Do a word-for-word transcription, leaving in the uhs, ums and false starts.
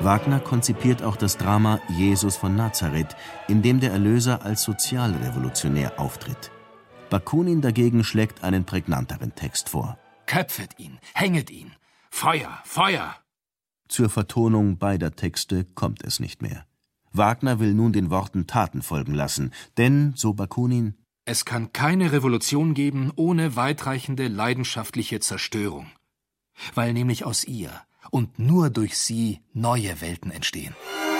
Wagner konzipiert auch das Drama Jesus von Nazareth, in dem der Erlöser als Sozialrevolutionär auftritt. Bakunin dagegen schlägt einen prägnanteren Text vor. Köpfet ihn, hänget ihn! Feuer, Feuer! Zur Vertonung beider Texte kommt es nicht mehr. Wagner will nun den Worten Taten folgen lassen, denn, so Bakunin, es kann keine Revolution geben ohne weitreichende leidenschaftliche Zerstörung, weil nämlich aus ihr und nur durch sie neue Welten entstehen.